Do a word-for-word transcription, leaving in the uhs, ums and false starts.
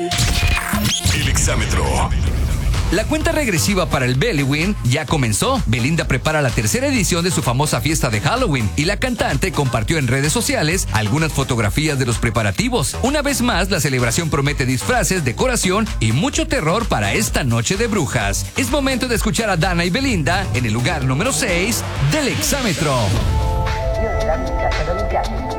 El exámetro. La cuenta regresiva para el Bellywin ya comenzó. Belinda prepara la tercera edición de su famosa fiesta de Halloween y la cantante compartió en redes sociales algunas fotografías de los preparativos. Una vez más, la celebración promete disfraces, decoración y mucho terror para esta noche de brujas. Es momento de escuchar a Dana y Belinda en el lugar número seis del exámetro.